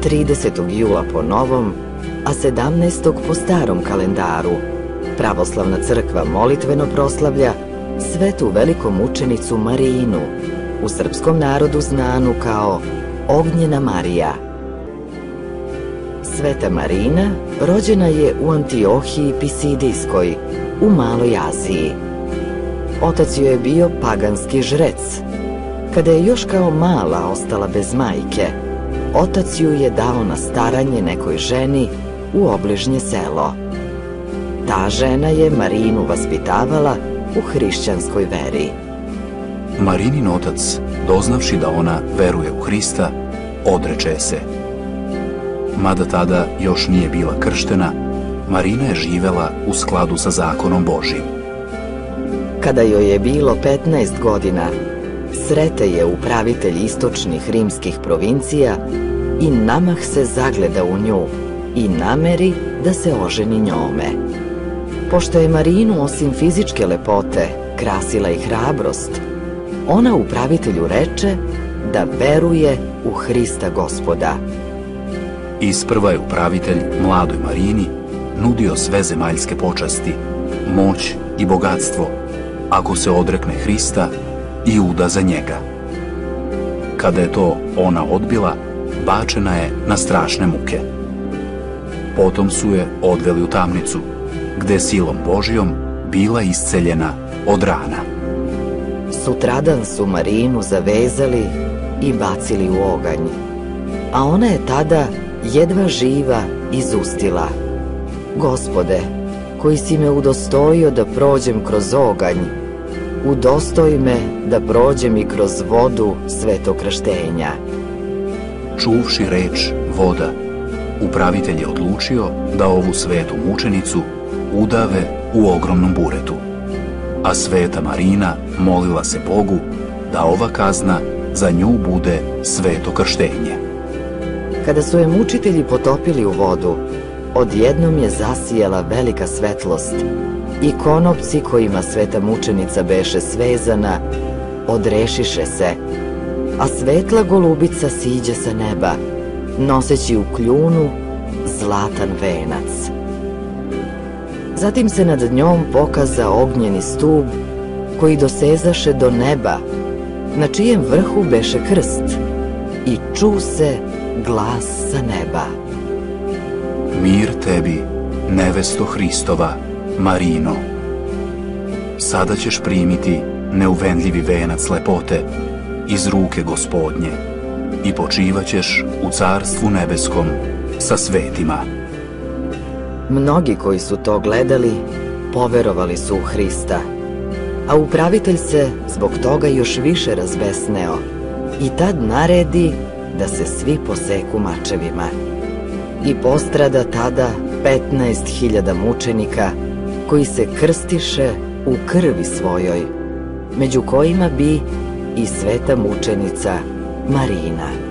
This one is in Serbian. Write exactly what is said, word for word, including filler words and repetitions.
tridesetog jula po novom, a sedamnaestog po starom kalendaru, pravoslavna crkva molitveno proslavlja svetu velikomučenicu Marinu, u srpskom narodu znanu kao Ognjena Marija. Sveta Marina rođena je u Antiohiji Pisidijskoj, u Maloj Aziji. Otac joj je bio paganski žrec. Kada je još kao mala ostala bez majke, otac ju je dao na staranje nekoj ženi u obližnje selo. Ta žena je Marinu vaspitavala u hrišćanskoj veri. Marinin otac, doznavši da ona veruje u Hrista, odreče se. Mada tada još nije bila krštena, Marina je živela u skladu sa zakonom Božjim. Kada joj je bilo petnaest godina, srete je upravitelj istočnih rimskih provincija i namah se zagleda u nju i nameri da se oženi njome. Pošto je Marinu osim fizičke lepote krasila i hrabrost, ona upravitelju reče da veruje u Hrista Gospoda. Isprva je upravitelj mladoj Marini nudio sve zemaljske počasti, moć i bogatstvo, ako se odrekne Hrista i uda za njega. Kada je to ona odbila, bačena je na strašne muke. Potom su je odveli u tamnicu, gde silom Božjom bila isceljena od rana. Sutradan su Marinu zavezali i bacili u oganj, a ona je tada jedva živa izustila: Gospode, koji si me udostojio da prođem kroz oganj, udostoj me da prođem i kroz vodu svetokrštenja. Čuvši reč voda, upravitelj je odlučio da ovu svetu mučenicu udave u ogromnom buretu, a sveta Marina molila se Bogu da ova kazna za nju bude sveto krštenje. Kada su je mučitelji potopili u vodu, odjednom je zasijala velika svetlost i konopci kojima sveta mučenica beše svezana odrešiše se, a svetla golubica siđe sa neba, noseći u kljunu zlatan venac. Zatim se nad njom pokaza ognjeni stub koji dosezaše do neba, na čijem vrhu beše krst, i ču se glas sa neba: Mir tebi, nevesto Hristova, Marino. Sada ćeš primiti neuvenljivi venac lepote iz ruke Gospodnje i počivaćeš u carstvu nebeskom sa svetima. Mnogi koji su to gledali poverovali su u Hrista, a upravitelj se zbog toga još više razbesneo i tad naredi da se svi poseku mačevima. I postrada tada petnaest hiljada mučenika koji se krstiše u krvi svojoj, među kojima bi i sveta mučenica Marina.